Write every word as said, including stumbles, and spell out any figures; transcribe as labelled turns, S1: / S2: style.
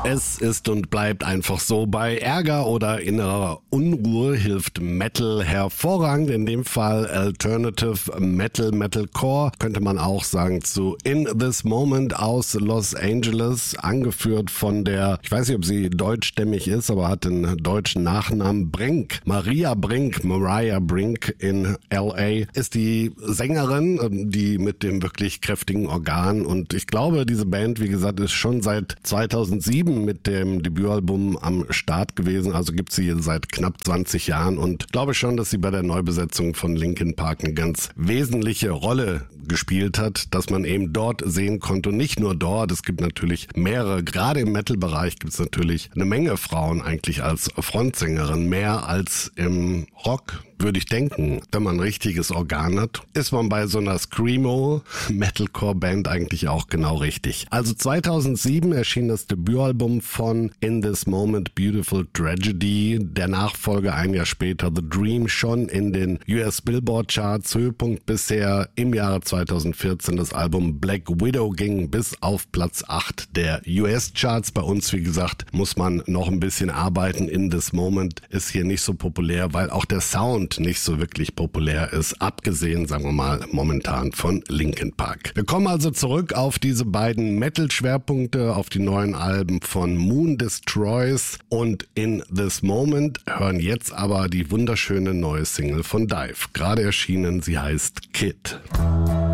S1: Es ist und bleibt einfach so. Bei Ärger oder innerer Unruhe hilft Metal hervorragend. In dem Fall Alternative Metal, Metalcore, könnte man auch sagen, zu In This Moment aus Los Angeles, angeführt von der, ich weiß nicht, ob sie deutschstämmig ist, aber hat den deutschen Nachnamen Brink. Maria Brink, Mariah Brink in L A ist die Sängerin, die mit dem wirklich kräftigen Organ, und ich glaube, diese Band, wie gesagt, ist schon seit zweitausendsieben mit dem Debütalbum am Start gewesen, also gibt sie seit knapp zwanzig Jahren, und glaube schon, dass sie bei der Neubesetzung von Linkin Park eine ganz wesentliche Rolle gespielt hat, dass man eben dort sehen konnte, und nicht nur dort, es gibt natürlich mehrere, gerade im Metal-Bereich gibt es natürlich eine Menge Frauen eigentlich als Frontsängerin, mehr als im Rock, würde ich denken. Wenn man ein richtiges Organ hat, ist man bei so einer Screamo-Metalcore-Band eigentlich auch genau richtig. Also zweitausendsieben erschien das Debütalbum von In This Moment, Beautiful Tragedy. Der Nachfolger ein Jahr später, The Dream, schon in den U S Billboard Charts. Höhepunkt bisher im Jahre zweitausendvierzehn. Das Album Black Widow ging bis auf Platz acht der U S Charts. Bei uns, wie gesagt, muss man noch ein bisschen arbeiten. In This Moment ist hier nicht so populär, weil auch der Sound nicht so wirklich populär ist, abgesehen, sagen wir mal, momentan von Linkin Park. Wir kommen also zurück auf diese beiden Metal-Schwerpunkte, auf die neuen Alben von Moon Destroys und In This Moment, hören jetzt aber die wunderschöne neue Single von Dive. Gerade erschienen, sie heißt Kid.